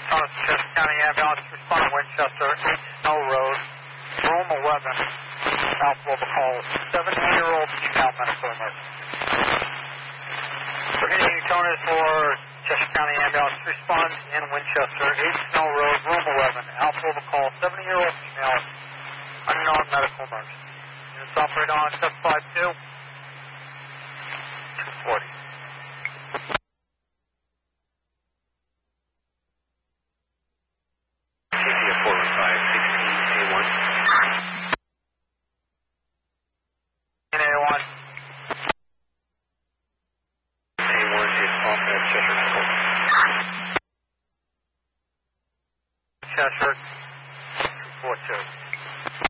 Thomas Chester County Ambulance, respond to Winchester, 8 Snow Road, room 11, South Global Call, 70-year-old female medical emergency. Repeating tone is for Chester County Ambulance, response in Winchester, 8 Snow Road, room 11, Alpha Global Call, 70-year-old female, unknown medical emergency. Units operate on 752, 240. Chester, 242.